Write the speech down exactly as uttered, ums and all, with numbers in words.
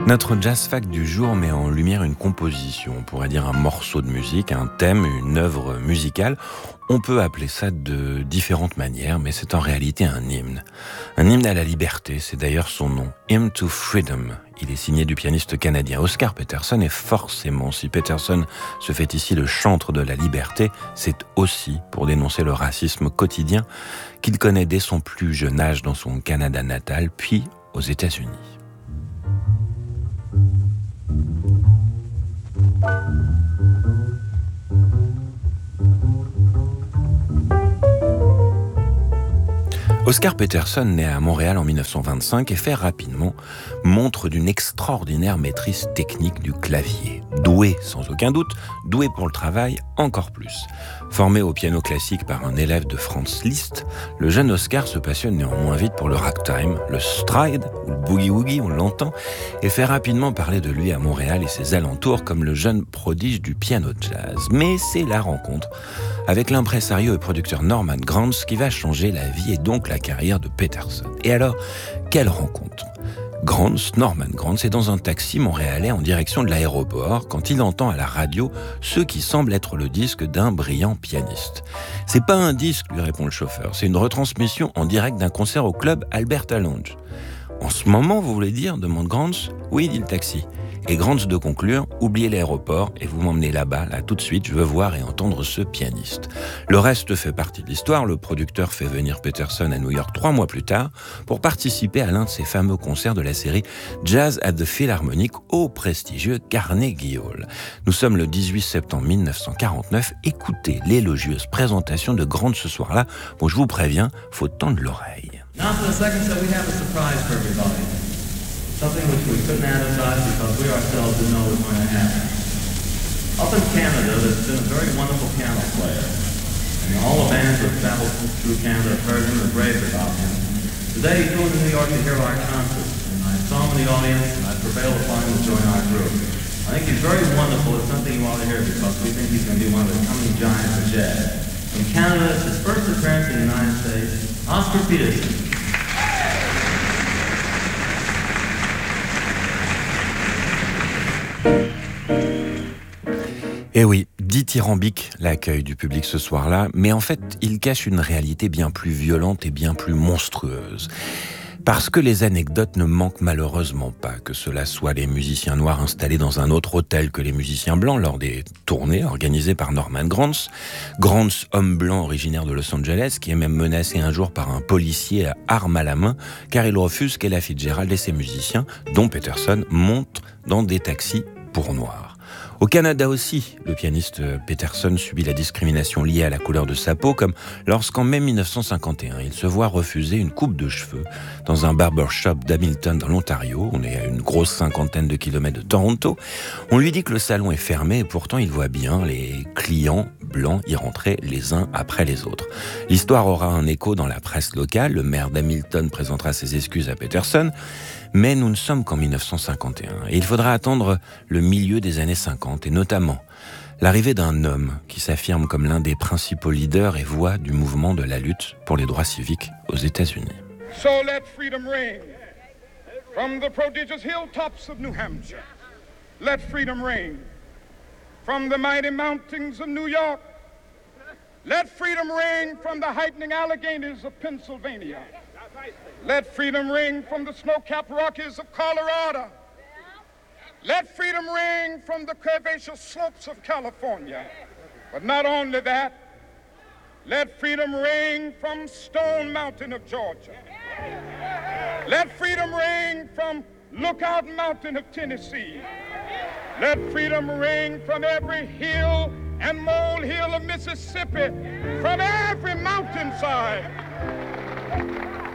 Notre jazz fact du jour met en lumière une composition, on pourrait dire un morceau de musique, un thème, une œuvre musicale. On peut appeler ça de différentes manières, mais c'est en réalité un hymne. Un hymne à la liberté, c'est d'ailleurs son nom, Hymn to Freedom. Il est signé du pianiste canadien Oscar Peterson et forcément, si Peterson se fait ici le chantre de la liberté, c'est aussi pour dénoncer le racisme quotidien qu'il connaît dès son plus jeune âge dans son Canada natal, puis aux États-Unis. Oscar Peterson, né à Montréal en dix-neuf cent vingt-cinq et fait rapidement montre d'une extraordinaire maîtrise technique du clavier. Doué sans aucun doute, doué pour le travail encore plus. Formé au piano classique par un élève de Franz Liszt, le jeune Oscar se passionne néanmoins vite pour le ragtime, le stride ou le boogie-woogie, on l'entend, et fait rapidement parler de lui à Montréal et ses alentours comme le jeune prodige du piano jazz. Mais c'est la rencontre avec l'impresario et producteur Norman Granz qui va changer la vie et donc la carrière de Peterson. Et alors, quelle rencontre ? Granz, Norman Granz, est dans un taxi montréalais en direction de l'aéroport quand il entend à la radio ce qui semble être le disque d'un brillant pianiste. « C'est pas un disque », lui répond le chauffeur, « c'est une retransmission en direct d'un concert au club Alberta Lounge. »« En ce moment, vous voulez dire ?» demande Granz. « Oui, dit le taxi. » Et Granz de conclure, oubliez l'aéroport et vous m'emmenez là-bas, là tout de suite, je veux voir et entendre ce pianiste. Le reste fait partie de l'histoire, le producteur fait venir Peterson à New York trois mois plus tard pour participer à l'un de ses fameux concerts de la série Jazz at the Philharmonic au prestigieux Carnegie Hall. Nous sommes le dix-huit septembre dix-neuf cent quarante-neuf, écoutez l'élogieuse présentation de Granz ce soir-là. Bon, je vous préviens, faut tendre l'oreille. Now for the second set, we have a surprise for everybody. Something which we couldn't advertise because we ourselves didn't know was going to happen. Up in Canada, there's been a very wonderful piano player. And all the bands who have traveled through Canada have heard him and raved about him. Today he flew to New York to hear our concert. And I saw him in the audience and I prevailed upon him to join our group. I think he's very wonderful. It's something you ought to hear because we think he's going to be one of the coming giants of jazz. From Canada, it's his first appearance in the United States, Oscar Peterson. Eh oui, dithyrambique l'accueil du public ce soir-là, mais en fait, il cache une réalité bien plus violente et bien plus monstrueuse. Parce que les anecdotes ne manquent malheureusement pas, que cela soit les musiciens noirs installés dans un autre hôtel que les musiciens blancs lors des tournées organisées par Norman Granz. Granz, homme blanc originaire de Los Angeles, qui est même menacé un jour par un policier à arme à la main, car il refuse qu'Ella Fitzgerald et ses musiciens, dont Peterson, montent dans des taxis pour noirs. Au Canada aussi, le pianiste Peterson subit la discrimination liée à la couleur de sa peau, comme lorsqu'en mai dix-neuf cent cinquante et un, il se voit refuser une coupe de cheveux dans un barbershop d'Hamilton dans l'Ontario. On est à une grosse cinquantaine de kilomètres de Toronto. On lui dit que le salon est fermé et pourtant il voit bien les clients blancs y rentrer les uns après les autres. L'histoire aura un écho dans la presse locale. Le maire d'Hamilton présentera ses excuses à Peterson. Mais nous ne sommes qu'en dix-neuf cent cinquante et un et il faudra attendre le milieu des années cinquante et notamment l'arrivée d'un homme qui s'affirme comme l'un des principaux leaders et voix du mouvement de la lutte pour les droits civiques aux États-Unis. So let freedom ring from the prodigious hilltops of New Hampshire. Let freedom ring from the mighty mountains of New York. Let freedom ring from the heightening Alleghenies of Pennsylvania. Let freedom ring from the snow-capped Rockies of Colorado. Let freedom ring from the curvaceous slopes of California. But not only that, let freedom ring from Stone Mountain of Georgia. Let freedom ring from Lookout Mountain of Tennessee. Let freedom ring from every hill and molehill of Mississippi, from every mountainside.